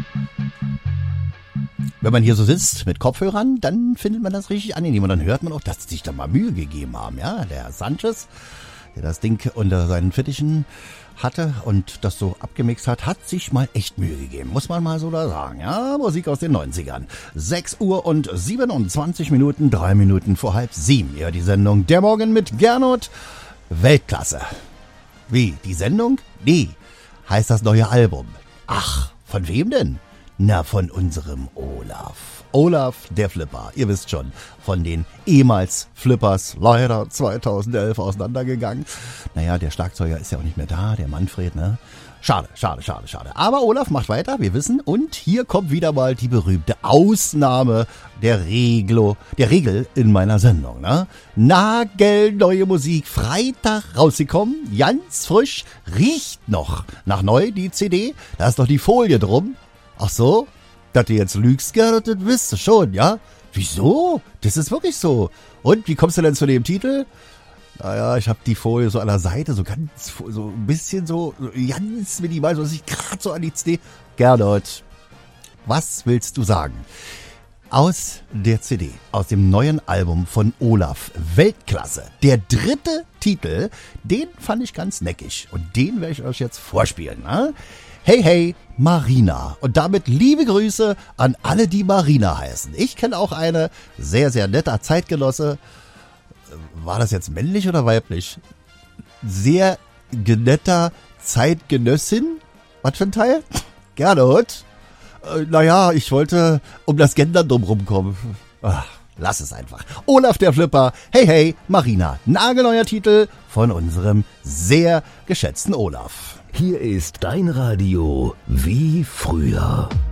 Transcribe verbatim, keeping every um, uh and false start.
Wenn man hier so sitzt mit Kopfhörern, dann findet man das richtig angenehm. Und dann hört man auch, dass sie sich da mal Mühe gegeben haben. Ja, der Sanchez, der das Ding unter seinen Fittichen hatte und das so abgemixt hat, hat sich mal echt Mühe gegeben. Muss man mal so da sagen. Ja, Musik aus den neunzigern. sechs Uhr und siebenundzwanzig Minuten, drei Minuten vor halb sieben. Ja, die Sendung Der Morgen mit Gernot. Weltklasse. Wie, die Sendung? Nee, heißt das neue Album. Ach, von wem denn? Na, von unserem Olaf. Olaf, der Flipper. Ihr wisst schon, von den ehemals Flippers, leider zweitausendelf auseinandergegangen. Naja, der Schlagzeuger ist ja auch nicht mehr da, der Manfred, ne? Schade, schade, schade, schade. Aber Olaf macht weiter, wir wissen. Und hier kommt wieder mal die berühmte Ausnahme der Reglo, der Regel in meiner Sendung, ne? Nagelneue Musik, Freitag rausgekommen, ganz frisch, riecht noch nach neu, die C D. Da ist noch die Folie drum. Ach so? Dass du jetzt lügst, Gerhard, das wisst du schon, ja? Wieso? Das ist wirklich so. Und, wie kommst du denn zu dem Titel? Naja, ich habe die Folie so an der Seite, so ganz, so ein bisschen so, so ganz minimal, so dass ich gerade so an die C D... Gerhard, was willst du sagen? Aus der C D, aus dem neuen Album von Olaf, Weltklasse, der dritte Titel, den fand ich ganz neckig. Und den werde ich euch jetzt vorspielen, ne? Hey, hey, Marina. Und damit liebe Grüße an alle, die Marina heißen. Ich kenne auch eine sehr, sehr netter Zeitgenosse. War das jetzt männlich oder weiblich? Sehr netter Zeitgenössin. Was für ein Teil? Gernot. Äh, naja, ich wollte um das Gendern drumherum kommen. Ach, lass es einfach. Olaf der Flipper. Hey, hey, Marina. Nagelneuer Titel von unserem sehr geschätzten Olaf. Hier ist dein Radio wie früher.